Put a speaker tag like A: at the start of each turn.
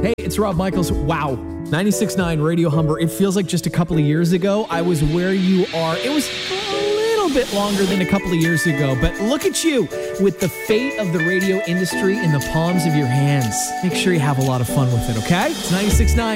A: Hey, it's Rob Michaels. Wow. 96.9 Radio Humber. It feels like just a couple of years ago I was where you are. It was a little bit longer than a couple of years ago, but look at you with the fate of the radio industry in the palms of your hands. Make sure you have a lot of fun with it, okay? It's 96.9